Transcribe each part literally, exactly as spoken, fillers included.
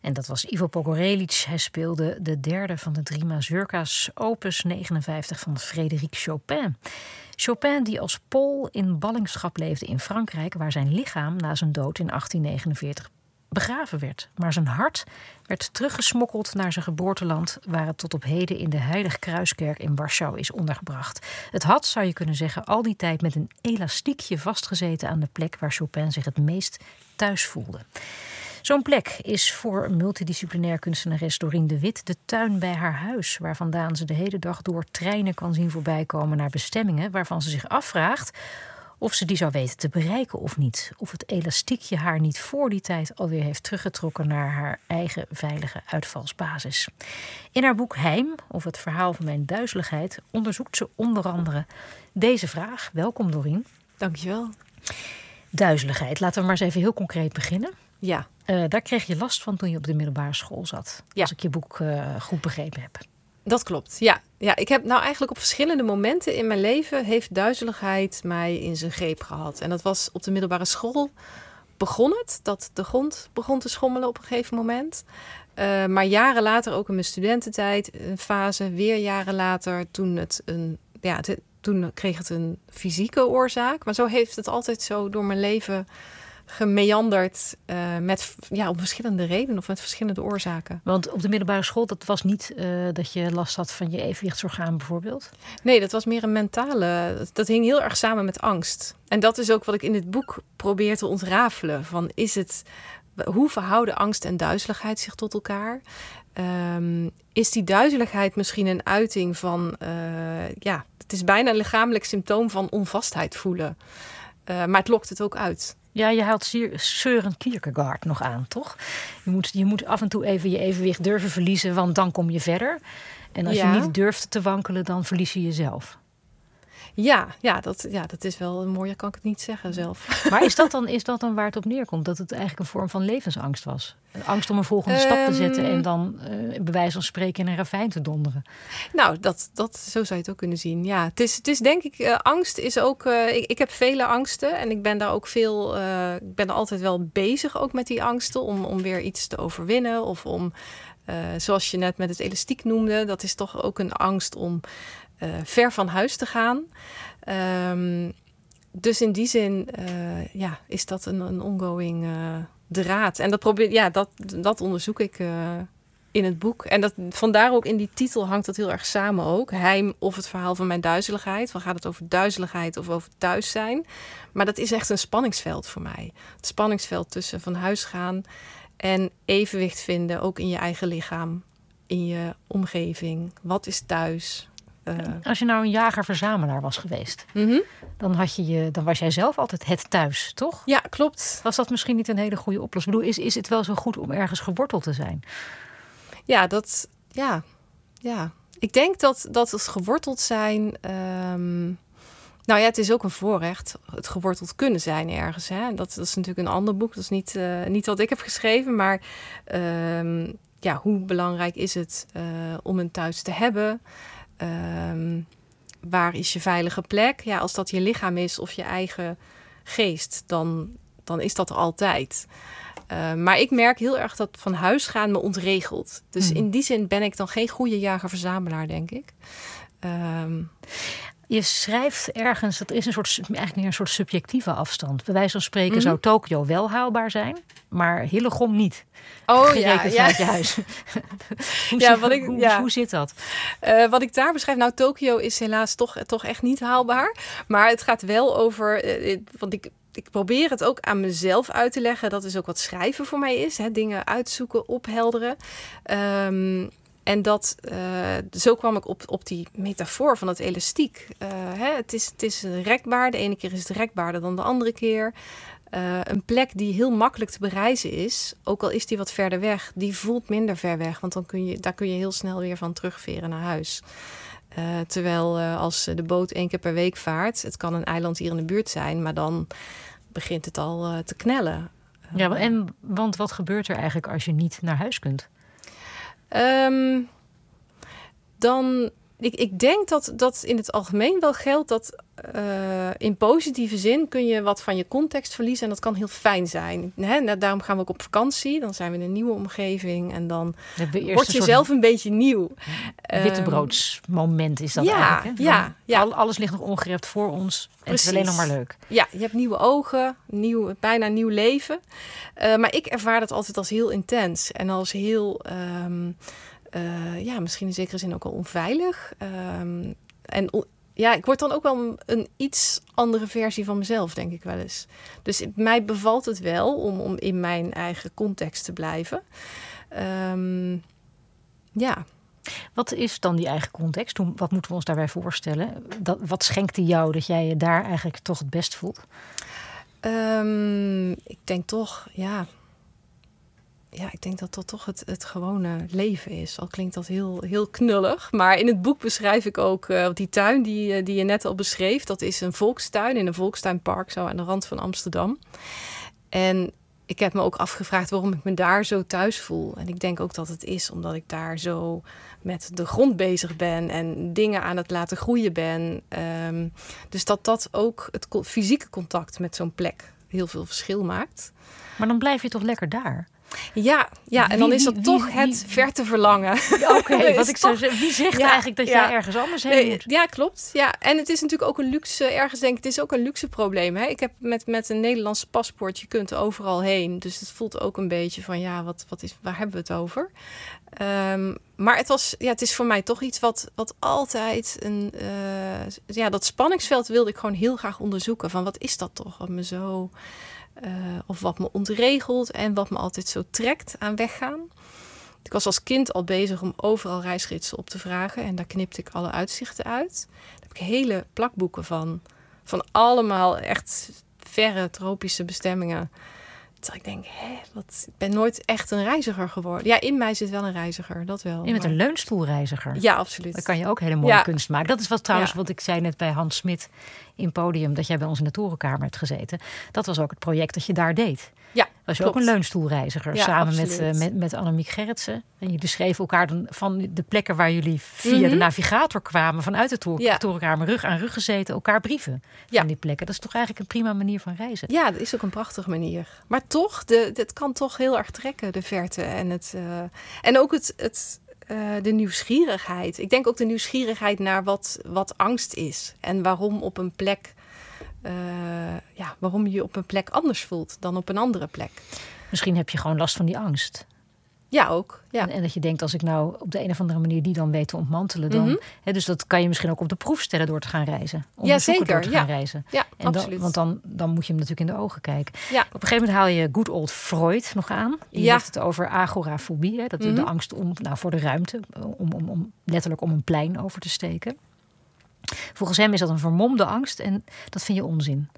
En dat was Ivo Pogorelic. Hij speelde de derde van de drie mazurka's, opus negenenvijftig van Frédéric Chopin. Chopin die als Pool in ballingschap leefde in Frankrijk, waar zijn lichaam na zijn dood in achttien negenenveertig begraven werd. Maar zijn hart werd teruggesmokkeld naar zijn geboorteland, waar het tot op heden in de Heilig Kruiskerk in Warschau is ondergebracht. Het had, zou je kunnen zeggen, al die tijd met een elastiekje vastgezeten aan de plek waar Chopin zich het meest thuis voelde. Zo'n plek is voor multidisciplinair kunstenares Dorien de Wit de tuin bij haar huis, waar vandaan ze de hele dag door treinen kan zien voorbijkomen naar bestemmingen waarvan ze zich afvraagt of ze die zou weten te bereiken of niet. Of het elastiekje haar niet voor die tijd alweer heeft teruggetrokken naar haar eigen veilige uitvalsbasis. In haar boek Heim, of het verhaal van mijn duizeligheid, onderzoekt ze onder andere deze vraag. Welkom Dorien. Dankjewel. Duizeligheid, laten we maar eens even heel concreet beginnen. Ja. Uh, daar kreeg je last van toen je op de middelbare school zat. Ja. Als ik je boek uh, goed begrepen heb. Dat klopt, ja. ja. Ik heb nou eigenlijk op verschillende momenten in mijn leven heeft duizeligheid mij in zijn greep gehad. En dat was op de middelbare school begon het. Dat de grond begon te schommelen op een gegeven moment. Uh, maar jaren later, ook in mijn studententijd, een fase, weer jaren later, toen het een, ja, het, toen kreeg het een fysieke oorzaak. Maar zo heeft het altijd zo door mijn leven gemeanderd uh, met ja, om verschillende redenen of met verschillende oorzaken. Want op de middelbare school, dat was niet uh, dat je last had van je evenwichtsorgaan bijvoorbeeld? Nee, dat was meer een mentale. Dat, dat hing heel erg samen met angst. En dat is ook wat ik in dit boek probeer te ontrafelen. Van is het, hoe verhouden angst en duizeligheid zich tot elkaar? Um, is die duizeligheid misschien een uiting van, uh, ja, het is bijna een lichamelijk symptoom van onvastheid voelen. Uh, maar het lokt het ook uit. Ja, je haalt Søren Kierkegaard nog aan, toch? Je moet, je moet af en toe even je evenwicht durven verliezen, want dan kom je verder. En als ja. je niet durft te wankelen, dan verlies je jezelf. Ja, ja, dat, ja, dat is wel mooier, kan ik het niet zeggen zelf. Maar is dat dan, is dat dan waar het op neerkomt? Dat het eigenlijk een vorm van levensangst was? Een angst om een volgende um, stap te zetten en dan uh, bij wijze van spreken in een ravijn te donderen? Nou, dat, dat, zo zou je het ook kunnen zien. Ja, het is, het is denk ik, uh, angst is ook... Uh, ik, ik heb vele angsten en ik ben daar ook veel... Uh, ik ben er altijd wel bezig ook met die angsten om, om weer iets te overwinnen of om... Uh, zoals je net met het elastiek noemde, dat is toch ook een angst om uh, ver van huis te gaan. Um, dus in die zin uh, ja, is dat een, een ongoing uh, draad. En dat, probeer, ja, dat, dat onderzoek ik uh, in het boek. En dat, vandaar ook in die titel hangt dat heel erg samen ook. Heim of het verhaal van mijn duizeligheid. Van gaat het over duizeligheid of over thuis zijn? Maar dat is echt een spanningsveld voor mij. Het spanningsveld tussen van huis gaan en evenwicht vinden, ook in je eigen lichaam, in je omgeving. Wat is thuis? Uh... Als je nou een jager-verzamelaar was geweest, mm-hmm. dan, had je je, dan was jij zelf altijd het thuis, toch? Ja, klopt. Was dat misschien niet een hele goede oplossing? Ik bedoel, is, is het wel zo goed om ergens geworteld te zijn? Ja, dat, ja, ja. Ik denk dat, dat het geworteld zijn... Um... Nou ja, het is ook een voorrecht, het geworteld kunnen zijn ergens. Hè? Dat, dat is natuurlijk een ander boek. Dat is niet, uh, niet wat ik heb geschreven. Maar uh, ja, hoe belangrijk is het uh, om een thuis te hebben? Uh, waar is je veilige plek? Ja, als dat je lichaam is of je eigen geest, dan, dan is dat er altijd. Uh, maar ik merk heel erg dat van huis gaan me ontregelt. Dus hmm. in die zin ben ik dan geen goede jager-verzamelaar, denk ik. Uh, Je schrijft ergens, dat is een soort, eigenlijk meer een soort subjectieve afstand. Bij wijze van spreken mm-hmm. zou Tokio wel haalbaar zijn, maar Hillegom niet. Oh ja, ja. vanuit je huis. hoe, ja, zit, wat ik, hoe, ja. hoe zit dat? Uh, wat ik daar beschrijf, nou Tokio is helaas toch, toch echt niet haalbaar. Maar het gaat wel over, uh, want ik... Ik probeer het ook aan mezelf uit te leggen. Dat is ook wat schrijven voor mij is. Hè? Dingen uitzoeken, ophelderen. Um, En dat, uh, zo kwam ik op, op die metafoor van het elastiek. Uh, hè, het, is, het is rekbaar. De ene keer is het rekbaarder dan de andere keer. Uh, een plek die heel makkelijk te bereizen is, ook al is die wat verder weg, die voelt minder ver weg. Want dan kun je, daar kun je heel snel weer van terugveren naar huis. Uh, terwijl uh, als de boot één keer per week vaart, het kan een eiland hier in de buurt zijn, maar dan begint het al uh, te knellen. Uh, ja, en, want wat gebeurt er eigenlijk als je niet naar huis kunt? Um, dan ik, ik denk dat dat in het algemeen wel geldt dat uh, in positieve zin kun je wat van je context verliezen en dat kan heel fijn zijn. Hè? Daarom gaan we ook op vakantie. Dan zijn we in een nieuwe omgeving en dan word je zelf een beetje nieuw. Wittebroodsmoment is dat ja, eigenlijk. Hè? Ja, ja. Al, alles ligt nog ongerept voor ons en Precies. Het is alleen nog maar leuk. Ja, je hebt nieuwe ogen, nieuw, bijna nieuw leven. Uh, maar ik ervaar dat altijd als heel intens en als heel... Um, Uh, ja, misschien in zekere zin ook al onveilig. Um, en on, ja, ik word dan ook wel een, een iets andere versie van mezelf, denk ik wel eens. Dus mij bevalt het wel om, om in mijn eigen context te blijven. Um, ja. Wat is dan die eigen context? Hoe, wat moeten we ons daarbij voorstellen? Dat, wat schenkt die jou dat jij je daar eigenlijk toch het best voelt? Um, ik denk toch, ja... Ja, ik denk dat dat toch het, het gewone leven is. Al klinkt dat heel, heel knullig. Maar in het boek beschrijf ik ook uh, die tuin die, die je net al beschreef. Dat is een volkstuin in een volkstuinpark zo aan de rand van Amsterdam. En ik heb me ook afgevraagd waarom ik me daar zo thuis voel. En ik denk ook dat het is omdat ik daar zo met de grond bezig ben en dingen aan het laten groeien ben. Um, dus dat dat ook het fysieke contact met zo'n plek heel veel verschil maakt. Maar dan blijf je toch lekker daar? Ja, ja, en dan is dat wie, toch wie, het wie, verte verlangen. Oké, okay, wat ik zou zeggen. Wie zegt ja, eigenlijk dat ja. jij ergens anders heen nee, moet? Ja, klopt. Ja, en het is natuurlijk ook een luxe, ergens denk ik, het is ook een luxe probleem. Hè? Ik heb met, met een Nederlands paspoort, je kunt overal heen. Dus het voelt ook een beetje van, ja, wat, wat is, waar hebben we het over? Um, maar het, was, ja, het is voor mij toch iets wat, wat altijd een... Uh, ja, dat spanningsveld wilde ik gewoon heel graag onderzoeken. Van wat is dat toch, wat me zo... Uh, of wat me ontregelt en wat me altijd zo trekt aan weggaan. Ik was als kind al bezig om overal reisgidsen op te vragen. En daar knipte ik alle uitzichten uit. Daar heb ik hele plakboeken van. Van allemaal echt verre tropische bestemmingen. Terwijl ik denk, hé, wat, ik ben nooit echt een reiziger geworden. Ja, in mij zit wel een reiziger, dat wel. Je bent maar... een leunstoelreiziger. Ja, absoluut. Dan kan je ook hele mooie ja. kunst maken. Dat is wat trouwens ja. wat ik zei net bij Hans Smit in Podium, dat jij bij ons in de Torenkamer hebt gezeten. Dat was ook het project dat je daar deed. Ja, was je klopt. ook een leunstoelreiziger, ja, samen met, uh, met, met Annemiek Gerritsen. En jullie schreven elkaar dan van de plekken waar jullie via mm-hmm. de navigator kwamen, vanuit de toren, ja. Torenkamer, rug aan rug gezeten, elkaar brieven ja. van die plekken. Dat is toch eigenlijk een prima manier van reizen? Ja, dat is ook een prachtige manier. Maar toch, de, het kan toch heel erg trekken, de verte. En, het, uh, en ook het, het, uh, de nieuwsgierigheid. Ik denk ook de nieuwsgierigheid naar wat, wat angst is. En waarom op een plek... Uh, ja, waarom je je op een plek anders voelt dan op een andere plek. Misschien heb je gewoon last van die angst. Ja, ook. Ja. En, en dat je denkt, als ik nou op de een of andere manier die dan weet te ontmantelen, dan... Mm-hmm. Hè, dus dat kan je misschien ook op de proef stellen door te gaan reizen. Ja, zeker. Door te gaan ja. reizen. Ja, en absoluut. Dan, want dan, dan moet je hem natuurlijk in de ogen kijken. Ja. Op een gegeven moment haal je good old Freud nog aan. Die ja. heeft het over agorafobie. Hè, dat is mm-hmm. de angst om, nou, voor de ruimte. Om, om, om letterlijk om een plein over te steken. Volgens hem is dat een vermomde angst en dat vind je onzin.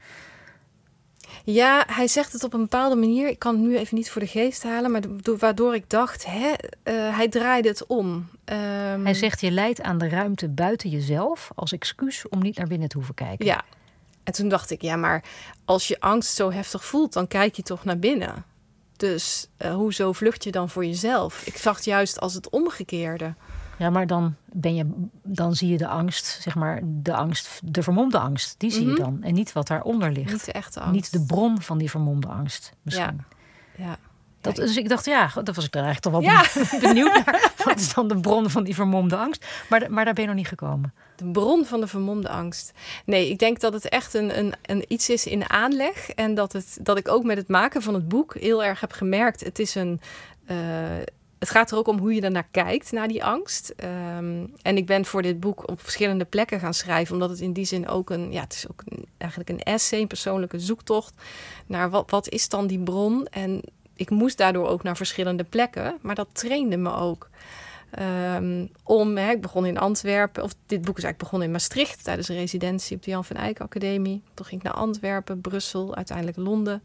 Ja, hij zegt het op een bepaalde manier. Ik kan het nu even niet voor de geest halen, maar waardoor ik dacht, hè, uh, hij draaide het om. Um... Hij zegt, je lijdt aan de ruimte buiten jezelf als excuus om niet naar binnen te hoeven kijken. Ja, en toen dacht ik, ja, maar als je angst zo heftig voelt, dan kijk je toch naar binnen. Dus uh, hoezo vlucht je dan voor jezelf? Ik zag juist als het omgekeerde. Ja, maar dan ben je, dan zie je de angst, zeg maar, de angst, de vermomde angst, die zie mm-hmm. je dan. En niet wat daaronder ligt. Niet de echte angst. Niet de bron van die vermomde angst, misschien. Ja. ja. Dat, dus ik dacht, ja, dat was ik er eigenlijk toch wel ja. benieuwd naar. Wat is dan de bron van die vermomde angst? Maar, maar daar ben je nog niet gekomen. De bron van de vermomde angst. Nee, ik denk dat het echt een, een, een iets is in aanleg. En dat, het, dat ik ook met het maken van het boek heel erg heb gemerkt. Het is een... Uh, Het gaat er ook om hoe je daarnaar kijkt, naar die angst. Um, en ik ben voor dit boek op verschillende plekken gaan schrijven, omdat het in die zin ook een, ja, het is ook een, eigenlijk een essay, een persoonlijke zoektocht naar wat, wat is dan die bron. En ik moest daardoor ook naar verschillende plekken, maar dat trainde me ook. Um, om, hè, ik begon in Antwerpen, of dit boek is eigenlijk begonnen in Maastricht tijdens een residentie op de Jan van Eyck Academie. Toen ging ik naar Antwerpen, Brussel, uiteindelijk Londen.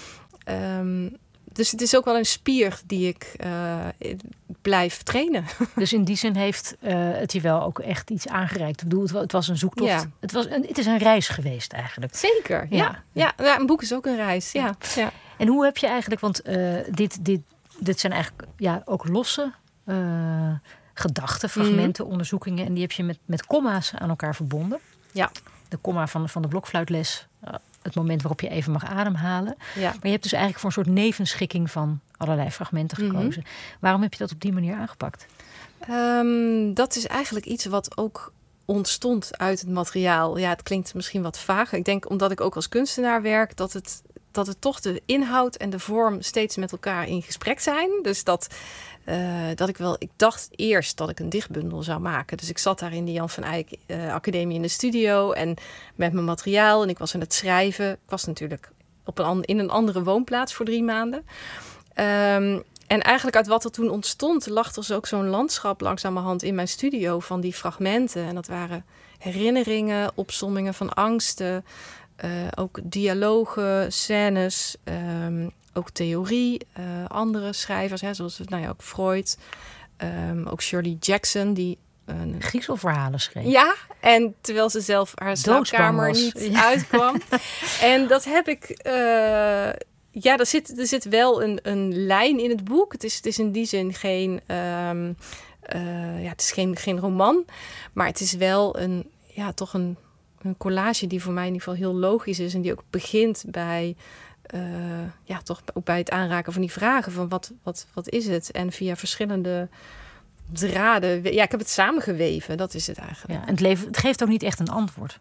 Um, Dus het is ook wel een spier die ik uh, blijf trainen. Dus in die zin heeft uh, het je wel ook echt iets aangereikt. Ik bedoel, het, het was een zoektocht. Ja. Het, was een, het is een reis geweest eigenlijk. Zeker, ja. ja. ja. ja een boek is ook een reis, ja. ja. En hoe heb je eigenlijk, want uh, dit, dit, dit zijn eigenlijk ja, ook losse uh, gedachtenfragmenten, mm. onderzoekingen. En die heb je met, met komma's aan elkaar verbonden. Ja. De komma van, van de blokfluitles. Uh, het moment waarop je even mag ademhalen. Ja. Maar je hebt dus eigenlijk voor een soort nevenschikking van allerlei fragmenten gekozen. Mm-hmm. Waarom heb je dat op die manier aangepakt? Um, dat is eigenlijk iets wat ook ontstond uit het materiaal. Ja, het klinkt misschien wat vaag. Ik denk omdat ik ook als kunstenaar werk, dat het, dat het toch de inhoud en de vorm steeds met elkaar in gesprek zijn. Dus dat, uh, dat ik wel... Ik dacht eerst dat ik een dichtbundel zou maken. Dus ik zat daar in de Jan van Eyck uh, Academie in de studio en met mijn materiaal. En ik was aan het schrijven. Ik was natuurlijk op een, in een andere woonplaats voor drie maanden. Um, En eigenlijk uit wat er toen ontstond, lag er dus ook zo'n landschap langzamerhand in mijn studio van die fragmenten. En dat waren herinneringen, opsommingen van angsten, uh, ook dialogen, scènes, um, ook theorie. Uh, andere schrijvers, hè, zoals nou ja, ook Freud, um, ook Shirley Jackson, die een griezelverhalen schreef. Ja, en terwijl ze zelf haar slaapkamer niet ja. uitkwam. En dat heb ik... Uh, Ja, er zit, er zit wel een, een lijn in het boek. Het is, het is in die zin geen, um, uh, ja, het is geen, geen roman. Maar het is wel een, ja, toch een, een collage die voor mij in ieder geval heel logisch is. En die ook begint bij, uh, ja, toch ook bij het aanraken van die vragen. Van wat, wat, wat is het? En via verschillende draden. Ja, ik heb het samengeweven. Dat is het eigenlijk. Ja, en het, leven, het geeft ook niet echt een antwoord.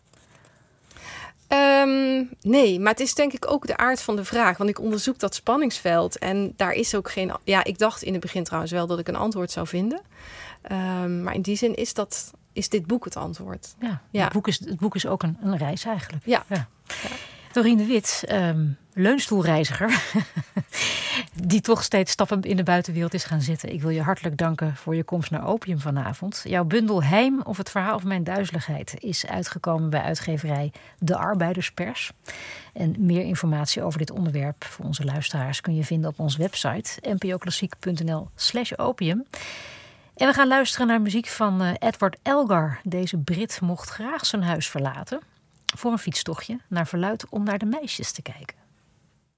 Um, nee, maar het is denk ik ook de aard van de vraag. Want ik onderzoek dat spanningsveld. En daar is ook geen... Ja, ik dacht in het begin trouwens wel dat ik een antwoord zou vinden. Um, maar in die zin is, dat, is dit boek het antwoord. Ja, ja. Het, boek is, het boek is ook een, een reis eigenlijk. Ja. ja. ja. Dorien de Wit, um, leunstoelreiziger... die toch steeds stappen in de buitenwereld is gaan zitten. Ik wil je hartelijk danken voor je komst naar Opium vanavond. Jouw bundel Heim of het verhaal van mijn duizeligheid is uitgekomen bij uitgeverij De Arbeiderspers. En meer informatie over dit onderwerp voor onze luisteraars kun je vinden op onze website n p o klassiek punt n l slash opium. En we gaan luisteren naar muziek van uh, Edward Elgar. Deze Brit mocht graag zijn huis verlaten voor een fietstochtje naar verluidt om naar de meisjes te kijken.